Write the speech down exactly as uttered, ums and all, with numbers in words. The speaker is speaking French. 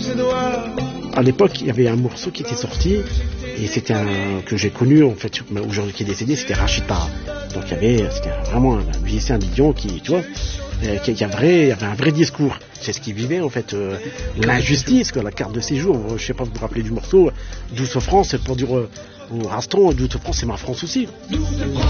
À l'époque, il y avait un morceau qui était sorti et c'était un que j'ai connu en fait, aujourd'hui qui est décédé, c'était Rachid Taha. Donc il y avait, c'était vraiment un musicien d'idiot qui, tu vois, euh, qui, qui a vrai, il y avait un vrai discours. C'est ce qu'il vivait en fait, euh, l'injustice, quoi, la carte de séjour. Je sais pas, vous vous rappelez du morceau Douce France, pour dire euh, au Raston, Douce France, c'est ma France aussi. Douce France.